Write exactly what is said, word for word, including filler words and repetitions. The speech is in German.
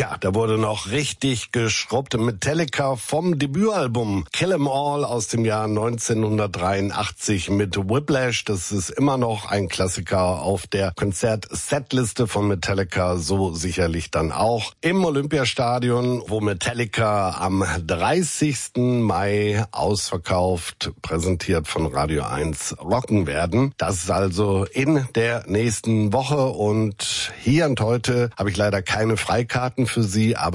Tja, da wurde noch richtig geschrubbt. Metallica vom Debütalbum Kill 'Em All aus dem Jahr neunzehnhundertdreiundachtzig mit Whiplash. Das ist immer noch ein Klassiker auf der Konzert-Setliste von Metallica, so sicherlich dann auch im Olympiastadion, wo Metallica am dreißigsten Mai ausverkauft, präsentiert von Radio eins, rocken werden. Das ist also in der nächsten Woche und hier und heute habe ich leider keine Freikarten für Sie, aber